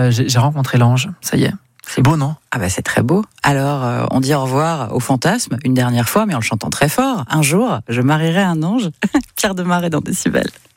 j'ai rencontré l'ange, ça y est. C'est beau, non ? Ah bah c'est très beau. Alors, on dit au revoir au fantasme une dernière fois, mais en le chantant très fort. Un jour, je marierai un ange. Pierre Demaraye dans Décibel.